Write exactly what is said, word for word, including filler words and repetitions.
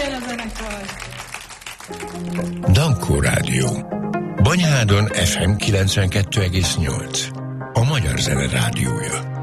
Béla zenekar. Dankó Rádió. Banyhádon ef em kilencvenkettő egész nyolc. A Magyar Zene Rádiója.